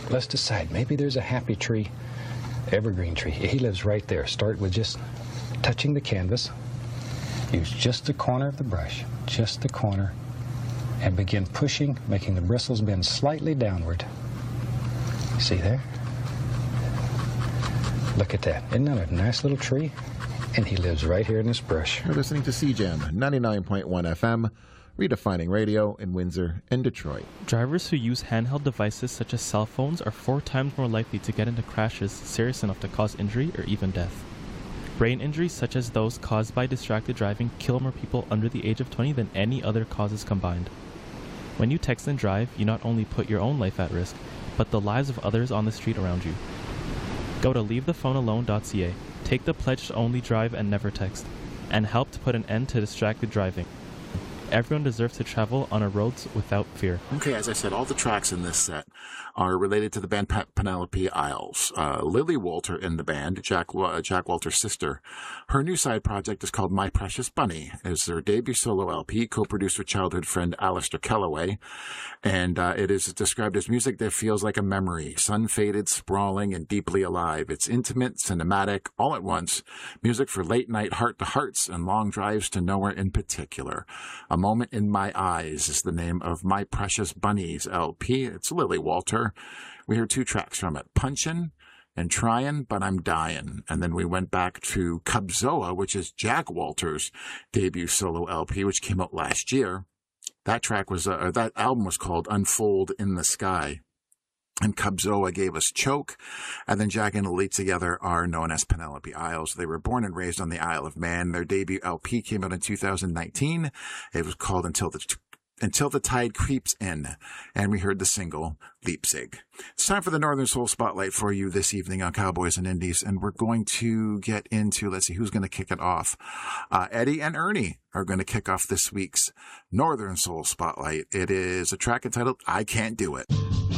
let's decide. Maybe there's a happy tree, evergreen tree. He lives right there. Start with just touching the canvas. Use just the corner of the brush, just the corner, and begin pushing, making the bristles bend slightly downward. See there? Look at that. Isn't that a nice little tree? And he lives right here in this brush. You're listening to CJAM 99.1 FM, redefining radio in Windsor and Detroit. Drivers who use handheld devices such as cell phones are 4 times more likely to get into crashes serious enough to cause injury or even death. Brain injuries such as those caused by distracted driving kill more people under the age of 20 than any other causes combined. When you text and drive, you not only put your own life at risk, but the lives of others on the street around you. Go to leavethephonealone.ca, take the pledge to only drive and never text, and help to put an end to distracted driving. Everyone deserves to travel on our roads without fear. Okay, as I said, all the tracks in this set are related to the band Penelope Isles. Lily Walter in the band, Jack Walter's sister. Her new side project is called My Precious Bunny. It's their debut solo LP, co-produced with childhood friend Alistair Kellaway. And it is described as music that feels like a memory, sun-faded, sprawling, and deeply alive. It's intimate, cinematic, all at once. Music for late-night heart-to-hearts and long drives to nowhere in particular. A Moment in My Eyes is the name of My Precious Bunny's LP. It's Lily Walter. We heard 2 tracks from it, Punchin' and Tryin', But I'm Dyin'. And then we went back to Cubzoa, which is Jack Walter's debut solo LP, which came out last year. That track was, that album was called Unfold in the Sky. And Cubzoa gave us Choke, and then Jack and Lily together are known as Penelope Isles. They were born and raised on the Isle of Man. Their debut LP came out in 2019. It was called Until the Tide Creeps In, and we heard the single Leipzig. It's time for the Northern Soul Spotlight for you this evening on Cowboys and Indies, and we're going to get into, let's see, who's going to kick it off. Eddie and Ernie are going to kick off this week's Northern Soul Spotlight. It is a track entitled I Can't Do It.